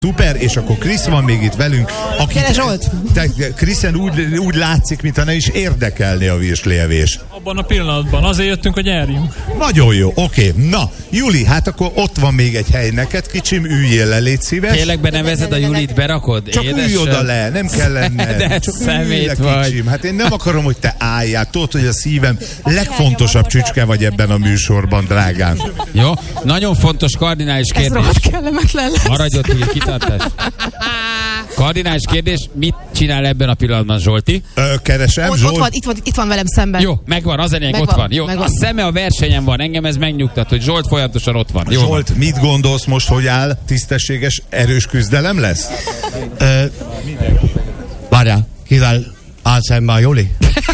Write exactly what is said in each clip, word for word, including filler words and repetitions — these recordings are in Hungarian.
Szuper, és akkor Krisz van még itt velünk, akit Kriszen úgy, úgy látszik, mintha nem is érdekelné a virslievés. Abban a pillanatban, azért jöttünk, hogy járjunk. Nagyon jó, oké. Okay. Na, Juli, hát akkor ott van még egy hely neked, kicsim, üljél le, légy szíves. Tényleg benevezed a Julit, berakod? Csak Édes ülj oda le, nem kell lenned. De csak szemét le, vagy. Kicsim. Hát én nem akarom, hogy te álljál. Tudod, hogy a szívem legfontosabb csücske vagy ebben a műsorban, drágám. Jó, nagyon fontos kardinális kérdés. Ez rohadt kellemetlen lesz. Maradj ott, hogy kitartás. Kardinális kérdés, mit csinál ebben a pillanatban Zsolti? Ö, keresem, ott, Zsolt. ott, van, itt, van, itt van velem szemben. Jó, megvan, az enyém, ott van. Jó, megvan. a szeme a versenyen van, engem ez megnyugtat, hogy Zsolt folyamatosan ott van. Jó, Zsolt, van. Mit gondolsz most, hogy áll? Tisztességes, erős küzdelem lesz? Ö, várjál, kivel áll szemben a Juli?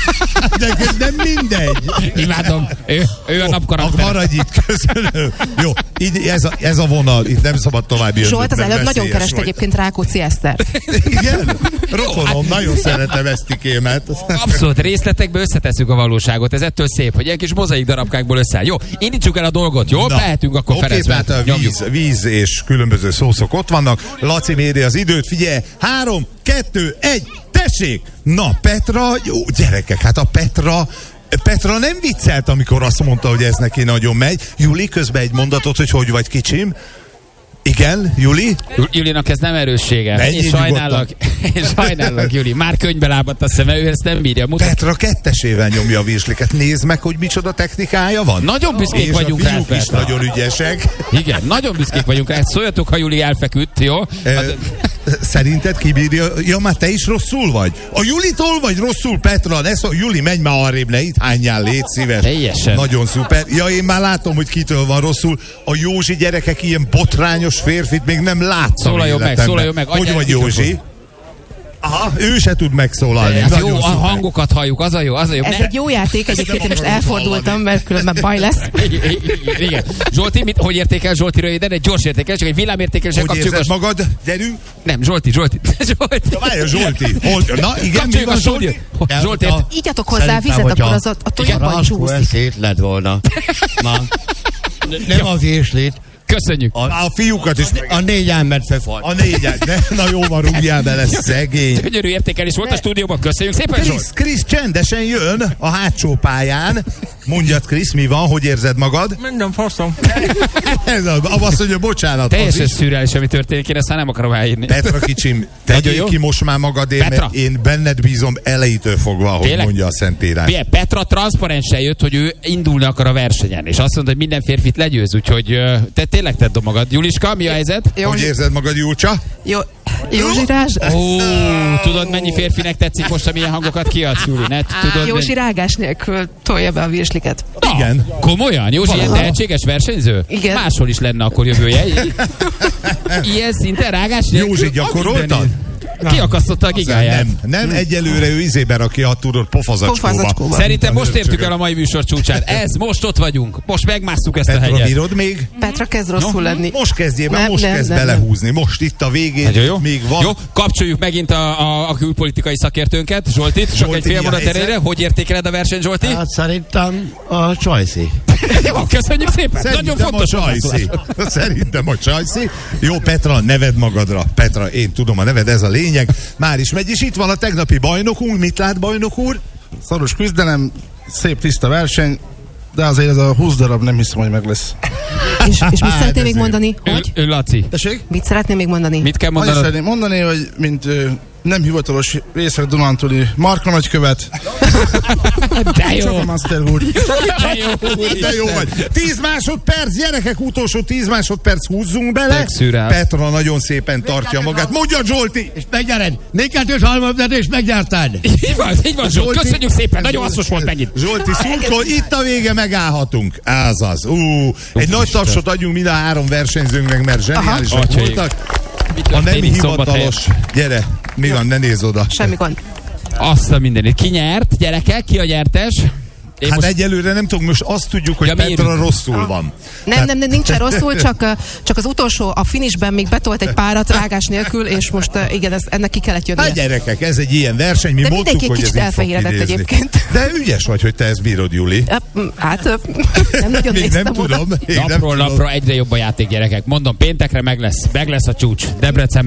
De nem mindegy. Imádom, ő, ő a napkarakter. Maradj itt, köszönöm. Jó, így ez a, ez a vonal, itt nem szabad tovább jönni. Zsolt az előbb nagyon kerest egyébként Rákóczi Eszter. Igen? Rokonom, nagyon szeretem Esztikémet. Abszolút, részletekbe összetesszük a valóságot, ez ettől szép, hogy ilyen kis mozaik darabkákból összeáll. Jó, indítsuk el a dolgot, jó? Lehetünk akkor okay, Ferencben. tehát a víz, víz és különböző szószok ott vannak. Laci méri az időt, figyelj, három, kettő, egy, tessék! Na, Petra, jó, gyerekek, hát a Petra, Petra nem viccelt, amikor azt mondta, hogy ez neki nagyon megy. Juli, közben egy mondatot, hogy hogy vagy, kicsim? Igen, Juli? Julinak ez nem erőssége. Menjél Én sajnálok, én sajnálok, Juli. Már könyvbe lábadt a szeme, ő ezt nem bírja. Mutat. Petra kettesével nyomja a virsliket. Nézd meg, hogy micsoda technikája van. Nagyon büszkék és vagyunk a rá, fiúk is Petra. nagyon ügyesek. Igen, nagyon büszkék vagyunk rá. Szóljatok, ha Juli elfeküdt, jó? E, szerinted kibírja? Ja, már te is rosszul vagy? A Julitól vagy rosszul, Petra? Ne szó, Juli, menj már arrébb, ne itt hányjál, légy szíves. Teljesen. Nagyon szuper. Ja, én már látom, hogy kitől van rosszul. A Józsi gyerekek ilyen botrányos férfit még nem láttam. Szólaljon meg, szólaljon meg. Hogy vagy, Józsi? Aha, ő se tud megszólalni. Ez jó, a szuper. hangokat halljuk, az a jó, az a jó. Ez Ne... egy jó játék, egyébként én most elfordultam, mert különben baj lesz. Igen. Zsolti, mit, hogy értékel Zsolti röviden? Egy gyors értékelés, csak egy villámértékeléssel Hogy kapcsoljuk. érzed magad? Gyerünk. Nem, Zsolti, Zsolti. Zsolti. Ja, várja, Zsolti. Hol... Na, igen, mi van, Zsolti? Zsolti. Ígyatok hozzá vizet, akkor az a, a tojabban csúszik. szét lett volna. Na, nem az érslit. Köszönjük. A, a fiúkat is. A négy embert fefalt. A négyet. Ne, na jó van, rúgjál bele, szegény. Gyönyörű értékelés volt a stúdióban. Köszönjük szépen, Zsolt. Krisz, Krisz csendesen jön a hátsó pályán. Mondjad, Krisz, mi van? Hogy érzed magad? Minden faszom. Ez a, azt mondja, bocsánat. Teljesen szürreális, ami történik, én ezt már nem akarom elhinni. Petra kicsim, tegyél ki most már magadért, mert én benned bízom elejétől fogva, ahogy Tényleg? mondja a Szentírás. Bien, Petra transzparensen jött, hogy ő indulni akar a versenyen, és azt mondta, hogy minden férfit legyőz, úgyhogy uh, te tényleg tedd magad. Juliska, mi a helyzet? Hogy érzed magad, Julcsa? Jó, Józsirás? Ó, tudod, mennyi férfinek tetszik most, amilyen hangokat kiadsz, Juli? Ne, tudod, Józsi rágás nélkül tolja be a virsliket. Na, igen. Komolyan? Józsi ilyen tehetséges versenyző? Igen. Máshol is lenne akkor jövője. Ilyen szinten rágás nélkül? Józsi, gyakoroltad? Kiakasztotta a gigáját. Nem, nem, egyelőre ő izébe rakja a tudod pofazacskóba. Pofazacskóba. Szerintem most értük el a mai műsor csúcsát. Ez, most ott vagyunk. Most megmásszuk ezt a Petra, hegyet. bírod még? Petra kezd rosszul lenni. Most kezdjél, már Nem, most nem, kezd nem, belehúzni. Most itt a végén Nagyon jó. még van. Jó, kapcsoljuk megint a, a, a külpolitikai szakértőnket, Zsoltit. Csak Zsolti, egy fél mi a mondat helyzet? erejére. Hogy értékeled a verseny, Zsolti? Hát szerintem a Csajci. Jó, köszönjük szépen. Szerintem Nagyon fontos a Csajci. Szerintem a Csajci. Jó, Petra, neved magadra. Petra, én tudom a neved, ez a lényeg. Már is megy, és itt van a tegnapi bajnokunk. Mit lát, bajnok úr? Szoros küzdelem, szép tiszta verseny, de azért ez a húsz darab nem hiszem, hogy meg lesz. És, és mit szeretnél még mondani? Ő, Hogy? ő Laci. Tessék? Mit szeretnél még mondani? Mit kell Annyit mondanod? szeretném mondani, hogy mint ö, nem hivatalos Észak-Dunántúli Marka nagykövet. De jó. Csak a Master úr. De jó. De jó vagy. Tíz másodperc, gyerekek, utolsó tíz másodperc, húzzunk bele. Tök szürreál. Petra nagyon szépen tartja magát. Mondja, Zsolti! És megnyered. Négy kettős halmazat és megnyerted. Így van, így van, Zsolt. Zsolti- Köszönjük szépen. Nagyon hasznos volt megint. Zsolti szurkol, itt a vége, megállhatunk. Ez az. Ú, egy nagy tapsot adjunk mind a három versenyzőnknek, mert zseniálisak Atyaik. voltak. Mi A nem történik hivatalos. Gyere, mi van, ne nézz oda. Semmi gond. Azt a mindenit. Ki nyert? Gyerekek, ki a nyertes? Én Hát most... egyelőre nem tudom, most azt tudjuk, hogy Ja, Petra mérjük. rosszul van. Nem, nem, nem, nincsen rosszul, csak, uh, csak az utolsó, a finishben még betolt egy párat rágás nélkül, és most uh, igen, ez, ennek ki kellett jönnie. Hát gyerekek, ez egy ilyen verseny, mi De mondtuk, mindenki hogy ez kicsit így fog elfehéredett kinézni. egyébként. De ügyes vagy, hogy te ezt bírod, Juli. Uh, Hát uh, nem nagyon Még néztem nem oda. tudom. Még nem Napról tudom. napra egyre jobb a játék, gyerekek. Mondom, péntekre meg lesz, meg lesz a csúcs. Debrecen